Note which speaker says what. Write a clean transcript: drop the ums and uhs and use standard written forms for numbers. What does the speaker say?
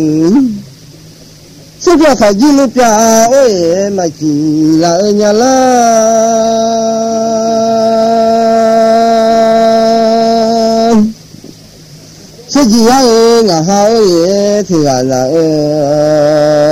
Speaker 1: Sẽ phải phải đi lúc ra ôi mà chỉ là ở nhà la sẽ gì ai ngả hao thì là